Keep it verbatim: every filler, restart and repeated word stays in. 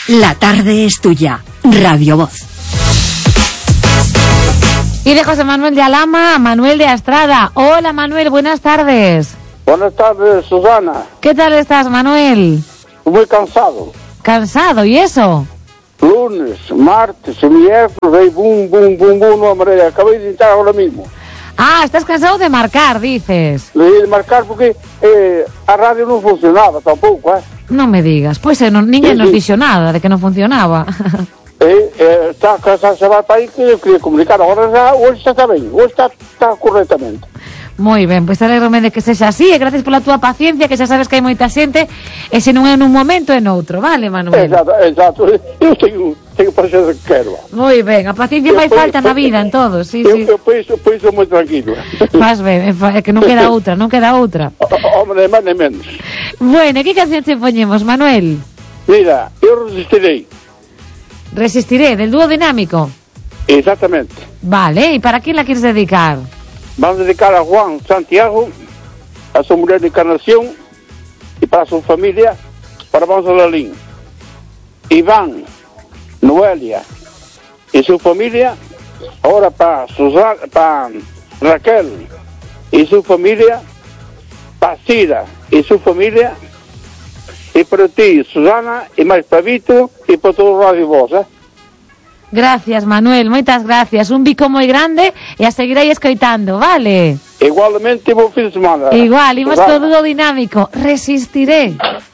La tarde es tuya. Radio Voz. Y de José Manuel de Alhama a Manuel de Astrada. Hola Manuel, buenas tardes. Buenas tardes, Susana. ¿Qué tal estás, Manuel? Muy cansado. ¿Cansado? ¿Y eso? Lunes, martes, miércoles, y boom, boom, boom, boom, no, hombre, acabé de entrar ahora mismo. Ah, estás cansado de marcar, dices. De marcar porque eh, a radio non funcionaba tampouco, eh. Non me digas, pois pues, eh, non, ninguén sí, nos sí. dixo nada de que non funcionaba. eh, eh, está cansado, se vai para aí que quería comunicar, agora xa, hoxe está ben, hoxe está, está correctamente. Moi ben, pois alegrome de que sexa así, e gracias pola túa paciencia, que xa sabes que hai moita xente, e se non é nun momento é noutro, vale, Manuel? Exacto, exacto, eu teño, teño para ser que quero. Moi ben, a paciencia fai falta na vida, en todo, sí, eu, sí. Eu pois, pois moi tranquilo. Faz ben, é que non queda outra, non queda outra. Hombre, máis nem menos. Bueno, que canción te poñemos, Manuel? Mira, eu resistirei. Resistiré, del dúo dinámico. Exactamente. Vale, e para quién la quieres dedicar? Vamos a dedicar a Juan Santiago, a su mujer de Encarnación y para su familia, para Vamos Lalín. Iván, Noelia y su familia, ahora para, Susana, para Raquel y su familia, para Cira y su familia, y para ti, Susana, y más para Vito y para todo Radio Voz, ¿eh? Gracias, Manuel, moitas gracias. Un bico moi grande e a seguirei escoitando, vale? Igualmente, bo fin de semana. Igual, imos todo dinámico. Resistiré.